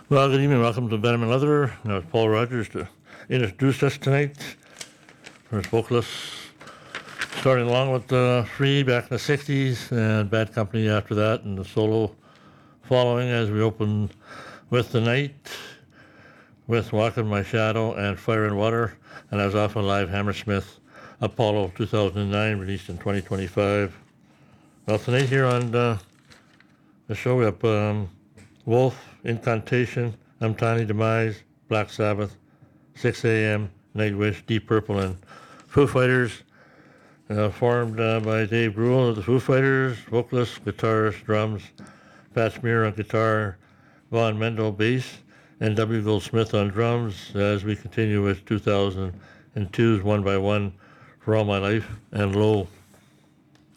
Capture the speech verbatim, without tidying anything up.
Well, good evening. Welcome to Benjamin Leather. Now it's Paul Rogers to introduce us tonight. First vocalist, starting along with uh, Free back in the sixties and Bad Company after that, and the solo following as we open with The Night, with Walk in My Shadow and Fire and Water, and as often live Hammersmith Apollo two thousand nine, released in twenty twenty-five. Well, tonight here on uh, the show we have um, Wolf, Incantation, Untimely Demise, Black Sabbath, six a.m., Nightwish, Deep Purple, and Foo Fighters, uh, formed uh, by Dave Grohl of the Foo Fighters, vocalist, guitarist, drums, Pat Smear on guitar, Von Mendel bass, and W. Goldsmith on drums, as we continue with two thousand two's One by One, For All My Life, and Low.